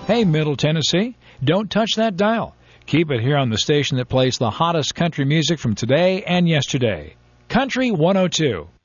Hey, Middle Tennessee, don't touch that dial. Keep it here on the station that plays the hottest country music from today and yesterday. Country 102.